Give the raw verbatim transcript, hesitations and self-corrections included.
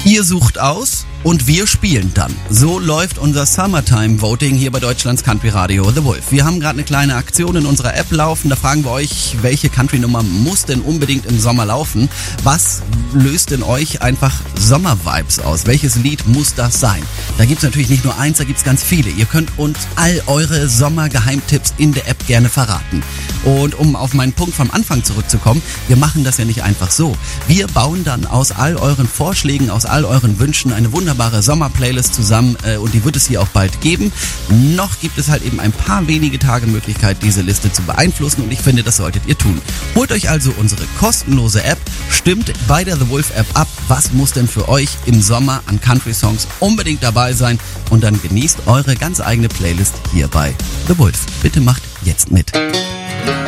Ihr sucht aus und wir spielen dann. So läuft unser Summertime Voting hier bei Deutschlands Country Radio The Wolf. Wir haben gerade eine kleine Aktion in unserer App laufen. Da fragen wir euch, welche Country-Nummer muss denn unbedingt im Sommer laufen? Was löst in euch einfach Sommer-Vibes aus? Welches Lied muss das sein? Da gibt's natürlich nicht nur eins, da gibt's ganz viele. Ihr könnt uns all eure Sommer-Geheimtipps in der App gerne verraten. Und um auf meinen Punkt vom Anfang zurückzukommen, wir machen das ja nicht einfach so. Wir bauen dann aus all euren Vorschlägen, aus all euren Wünschen eine wunderbare Sommer-Playlist zusammen äh, und die wird es hier auch bald geben. Noch gibt es halt eben ein paar wenige Tage Möglichkeit, diese Liste zu beeinflussen und ich finde, das solltet ihr tun. Holt euch also unsere kostenlose App, stimmt bei der The Wolf App ab, was muss denn für euch im Sommer an Country-Songs unbedingt dabei sein und dann genießt eure ganz eigene Playlist hier bei The Wolf. Bitte macht jetzt mit.